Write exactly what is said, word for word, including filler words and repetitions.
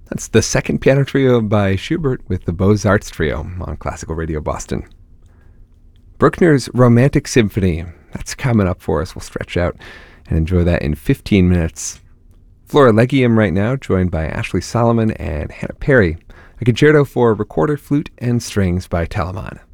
That's the second piano trio by Schubert with the Beaux-Arts Trio on Classical Radio Boston. Bruckner's Romantic Symphony, that's coming up for us. We'll stretch out and enjoy that in fifteen minutes. Florilegium right now, joined by Ashley Solomon and Hannah Perry. A concerto for recorder, flute, and strings by Telemann.